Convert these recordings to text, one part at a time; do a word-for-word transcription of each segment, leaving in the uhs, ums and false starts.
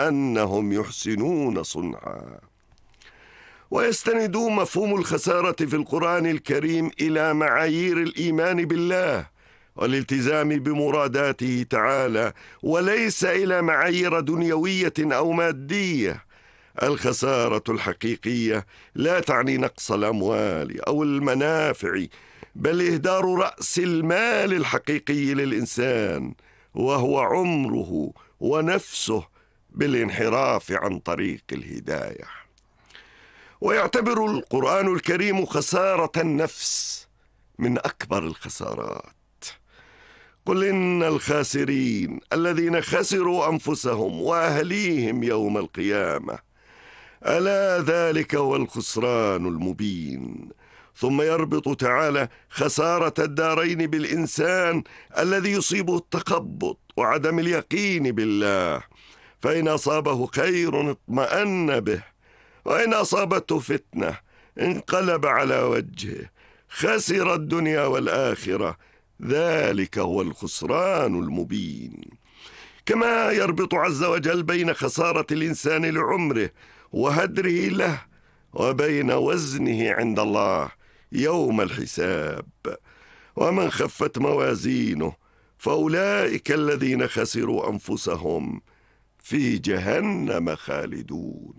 أنهم يحسنون صنعا. ويستند مفهوم الخسارة في القرآن الكريم إلى معايير الإيمان بالله والالتزام بمراداته تعالى، وليس إلى معايير دنيوية أو مادية. الخسارة الحقيقية لا تعني نقص الأموال أو المنافع، بل إهدار رأس المال الحقيقي للإنسان، وهو عمره ونفسه، بالانحراف عن طريق الهداية. ويعتبر القرآن الكريم خسارة النفس من أكبر الخسارات. قل إن الخاسرين الذين خسروا أنفسهم وأهليهم يوم القيامة، ألا ذلك هو الخسران المبين. ثم يربط تعالى خسارة الدارين بالإنسان الذي يصيبه التخبط وعدم اليقين بالله، فإن أصابه خير اطمأن به، وإن أصابته فتنة انقلب على وجهه، خسر الدنيا والآخرة، ذلك هو الخسران المبين. كما يربط عز وجل بين خسارة الإنسان لعمره وهدره له وبين وزنه عند الله يوم الحساب. ومن خفت موازينه فأولئك الذين خسروا أنفسهم في جهنم خالدون.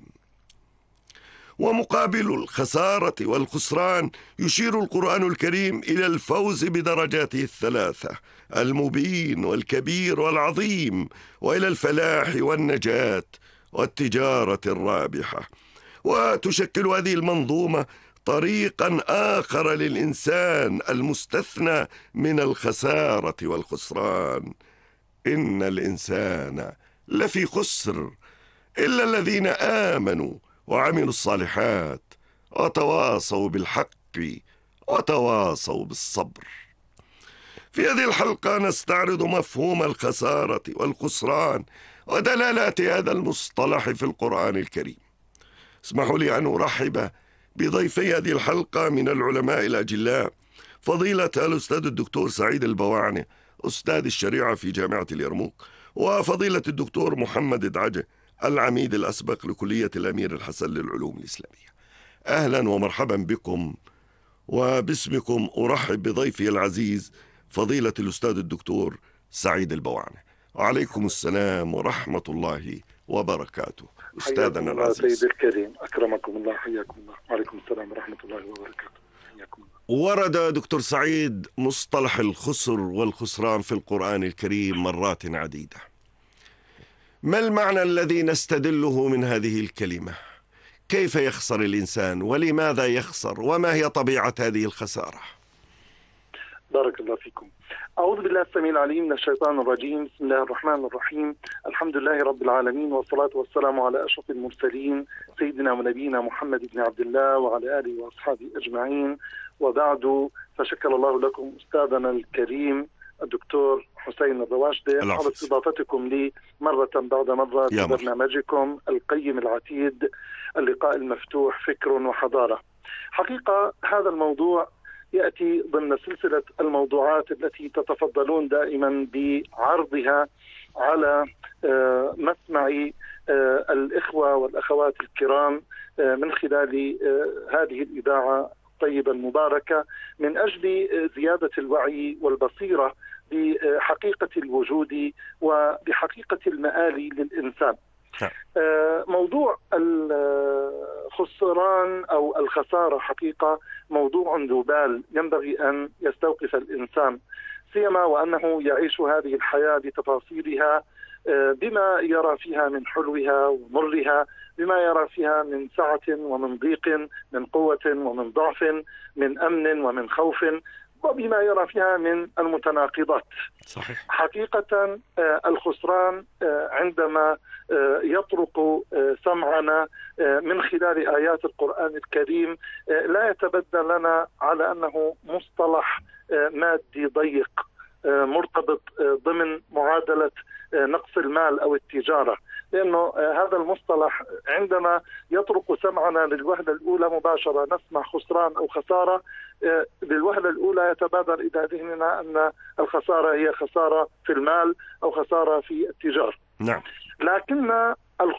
ومقابل الخسارة والخسران يشير القرآن الكريم إلى الفوز بدرجاته الثلاثة، المبين والكبير والعظيم، وإلى الفلاح والنجاة والتجارة الرابحة. وتشكل هذه المنظومة طريقا آخر للإنسان المستثنى من الخسارة والخسران. إن الإنسان لفي خسر إلا الذين آمنوا وعملوا الصالحات وتواصوا بالحق وتواصوا بالصبر. في هذه الحلقة نستعرض مفهوم الخسارة والخسران ودلالات هذا المصطلح في القرآن الكريم. اسمحوا لي أن أرحب بضيفي هذه الحلقة من العلماء الأجلاء، فضيلة الأستاذ الدكتور سعيد البواعني أستاذ الشريعة في جامعة اليرموك، وفضيلة الدكتور محمد دعجة العميد الأسبق لكلية الأمير الحسن للعلوم الإسلامية. أهلا ومرحبا بكم، وباسمكم أرحب بضيفي العزيز فضيلة الأستاذ الدكتور سعيد البواعني. وعليكم السلام ورحمة الله وبركاته. أستاذنا العزيز. سيد الكريم أكرمكم الله، حياكم الله. وعليكم السلام ورحمة الله وبركاته. حياكم الله. ورد دكتور سعيد مصطلح الخسر والخسران في القرآن الكريم مرات عديدة. ما المعنى الذي نستدله من هذه الكلمة؟ كيف يخسر الإنسان ولماذا يخسر وما هي طبيعة هذه الخسارة؟ بارك الله فيكم. أعوذ بالله السميع العليم من الشيطان الرجيم. بسم الله الرحمن الرحيم. الحمد لله رب العالمين، والصلاة والسلام على أشرف المرسلين سيدنا ونبينا محمد بن عبد الله وعلى آله وأصحابه أجمعين، وبعد، فشكر الله لكم أستاذنا الكريم الدكتور حسين الرواشدة على استضافتكم لي مرة بعد مرة في برنامجكم القيم العتيد، اللقاء المفتوح فكر وحضارة. حقيقة هذا الموضوع يأتي ضمن سلسلة الموضوعات التي تتفضلون دائما بعرضها على مسمع الإخوة والأخوات الكرام من خلال هذه الإذاعة الطيبة المباركة، من أجل زيادة الوعي والبصيرة بحقيقة الوجود وبحقيقة المآل للإنسان. موضوع الخسران أو الخسارة حقيقة موضوع ذو بال ينبغي أن يستوقف الإنسان، سيما وأنه يعيش هذه الحياة بتفاصيلها، بما يرى فيها من حلوها ومرها، بما يرى فيها من سعة ومن ضيق، من قوة ومن ضعف، من أمن ومن خوف، وبما يرى فيها من المتناقضات. صحيح. حقيقة الخسران عندما يطرق سمعنا من خلال آيات القرآن الكريم لا يتبدى لنا على أنه مصطلح مادي ضيق مرتبط ضمن معادلة نقص المال أو التجارة، لأنه هذا المصطلح عندما يطرق سمعنا للوهلة الأولى مباشرة نسمع خسران أو خسارة، للوهلة الأولى يتبادر إلى ذهننا أن الخسارة هي خسارة في المال أو خسارة في التجارة. نعم. لكن